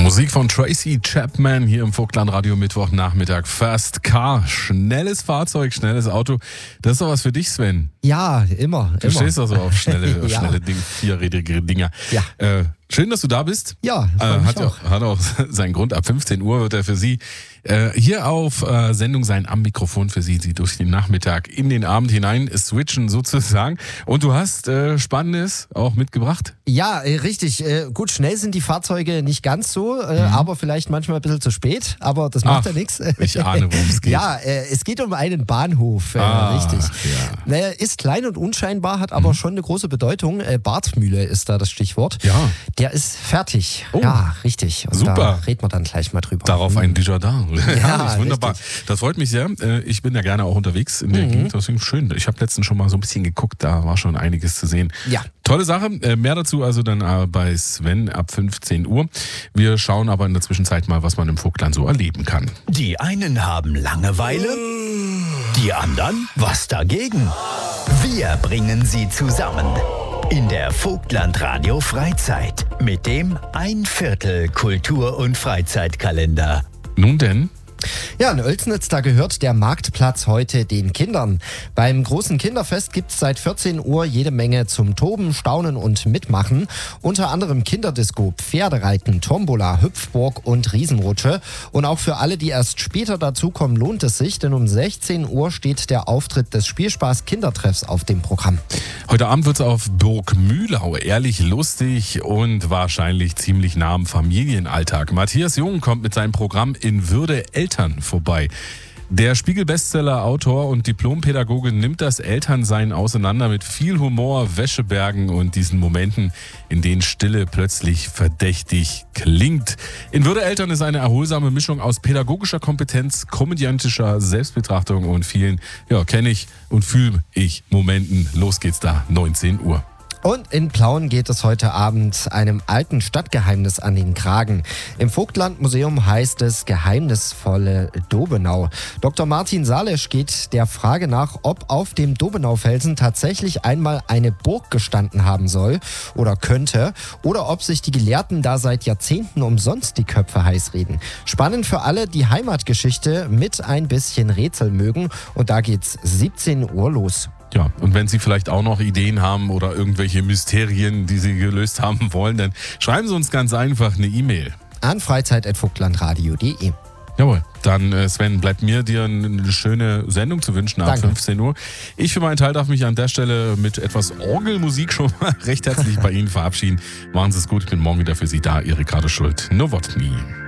Musik von Tracy Chapman hier im Vogtland-Radio Mittwochnachmittag. Fast Car, schnelles Fahrzeug, schnelles Auto. Das ist doch was für dich, Sven. Ja, immer. Du stehst doch so auf schnelle, Ja. vierrädrige Dinger. Ja. Schön, dass du da bist. Ja, freut mich Hat auch seinen Grund. Ab 15 Uhr wird er für Sie hier auf Sendung sein, am Mikrofon für Sie durch den Nachmittag in den Abend hinein switchen sozusagen. Und du hast Spannendes auch mitgebracht? Ja, richtig. Gut, schnell sind die Fahrzeuge nicht ganz so, aber vielleicht manchmal ein bisschen zu spät. Aber das macht ja nichts. Ich ahne, worum es geht. Ja, es geht um einen Bahnhof, richtig. Ja. Naja, ist klein und unscheinbar, hat aber schon eine große Bedeutung. Bartmühle ist da das Stichwort. Ja. Der ist fertig. Oh. Ja, richtig. Und Super. da reden wir dann gleich mal drüber. Darauf ein Dujardin. Ja, wunderbar. richtig. Das freut mich sehr. Ich bin ja gerne auch unterwegs in der Gegend. Deswegen schön. Ich habe letztens schon mal so ein bisschen geguckt. Da war schon einiges zu sehen. Ja. Tolle Sache. Mehr dazu also dann bei Sven ab 15 Uhr. Wir schauen aber in der Zwischenzeit mal, was man im Vogtland so erleben kann. Die einen haben Langeweile, die anderen was dagegen. Wir bringen sie zusammen in der Vogtland-Radio Freizeit mit dem 1/4 Kultur- und Freizeitkalender. Nun denn? Ja, in Oelsnitz, da gehört der Marktplatz heute den Kindern. Beim großen Kinderfest gibt's seit 14 Uhr jede Menge zum Toben, Staunen und Mitmachen. Unter anderem Kinderdisco, Pferdereiten, Tombola, Hüpfburg und Riesenrutsche. Und auch für alle, die erst später dazukommen, lohnt es sich, denn um 16 Uhr steht der Auftritt des Spielspaß-Kindertreffs auf dem Programm. Heute Abend wird's auf Burg Mühlau ehrlich lustig und wahrscheinlich ziemlich nah am Familienalltag. Matthias Jung kommt mit seinem Programm In Würde Eltern vorbei. Der Spiegel-Bestseller-Autor und Diplompädagoge nimmt das Elternsein auseinander mit viel Humor, Wäschebergen und diesen Momenten, in denen Stille plötzlich verdächtig klingt. In Würde Eltern ist eine erholsame Mischung aus pädagogischer Kompetenz, komödiantischer Selbstbetrachtung und vielen, kenne ich und fühle ich Momenten. Los geht's da, 19 Uhr. Und in Plauen geht es heute Abend einem alten Stadtgeheimnis an den Kragen. Im Vogtlandmuseum heißt es geheimnisvolle Dobenau. Dr. Martin Salesch geht der Frage nach, ob auf dem Dobenaufelsen tatsächlich einmal eine Burg gestanden haben soll oder könnte oder ob sich die Gelehrten da seit Jahrzehnten umsonst die Köpfe heiß reden. Spannend für alle, die Heimatgeschichte mit ein bisschen Rätsel mögen. Und da geht's 17 Uhr los. Ja, und wenn Sie vielleicht auch noch Ideen haben oder irgendwelche Mysterien, die Sie gelöst haben wollen, dann schreiben Sie uns ganz einfach eine E-Mail. An freizeit@vogtlandradio.de. Jawohl, dann Sven, bleibt mir dir eine schöne Sendung zu wünschen ab Danke. 15 Uhr. Ich für meinen Teil darf mich an der Stelle mit etwas Orgelmusik schon mal recht herzlich bei Ihnen verabschieden. Machen Sie es gut, ich bin morgen wieder für Sie da, Ihre Ricardo Schult. Nowotny.